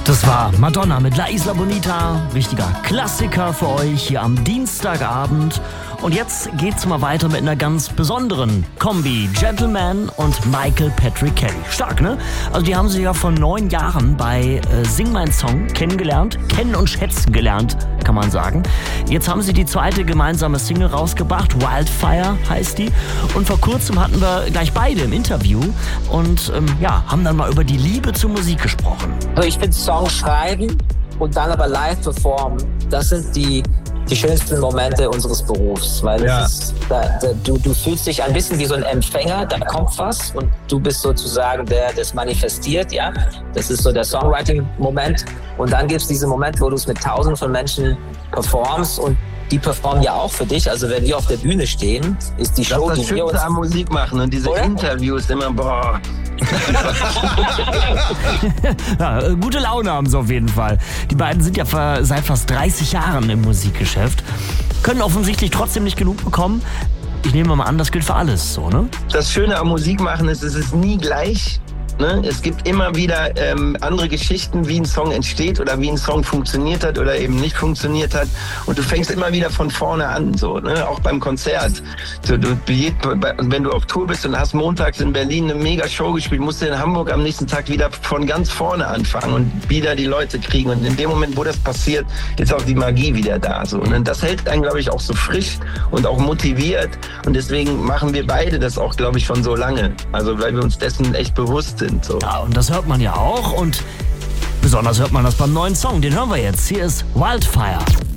Das war Madonna mit La Isla Bonita, richtiger Klassiker für euch hier am Dienstagabend. Und jetzt geht's mal weiter mit einer ganz besonderen Kombi. Gentleman und Michael Patrick Kelly. Stark, ne? Also die haben sich ja vor 9 Jahren bei Sing Mein Song kennengelernt. Kennen und schätzen gelernt, kann man sagen. Jetzt haben sie die zweite gemeinsame Single rausgebracht. Wildfire heißt die. Und vor kurzem hatten wir gleich beide im Interview und haben dann mal über die Liebe zur Musik gesprochen. Also ich finde Songs schreiben und dann aber live performen, das sind die schönsten Momente unseres Berufs, weil du fühlst dich ein bisschen wie so ein Empfänger, da kommt was und du bist sozusagen der, das manifestiert, ja. Das ist so der Songwriting-Moment und dann gibt es diesen Moment, wo du es mit Tausenden von Menschen performst und die performen ja auch für dich. Also wenn wir auf der Bühne stehen, ist die Show, die wir uns am Musik machen und diese Interviews immer, boah. Ja, gute Laune haben sie auf jeden Fall. Die beiden sind ja seit fast 30 Jahren im Musikgeschäft, können offensichtlich trotzdem nicht genug bekommen. Ich nehme mal an, das gilt für alles, so, ne? Das Schöne am Musikmachen ist, es ist nie gleich. Ne? Es gibt immer wieder andere Geschichten, wie ein Song entsteht oder wie ein Song funktioniert hat oder eben nicht funktioniert hat. Und du fängst immer wieder von vorne an, so, ne? Auch beim Konzert. Wenn du auf Tour bist und hast montags in Berlin eine mega Show gespielt, musst du in Hamburg am nächsten Tag wieder von ganz vorne anfangen und wieder die Leute kriegen. Und in dem Moment, wo das passiert, ist auch die Magie wieder da. So. Und das hält einen, glaube ich, auch so frisch und auch motiviert. Und deswegen machen wir beide das auch, glaube ich, schon so lange. Also weil wir uns dessen echt bewusst sind. So. Ja, und das hört man ja auch und besonders hört man das beim neuen Song. Den hören wir jetzt. Hier ist Wildfire.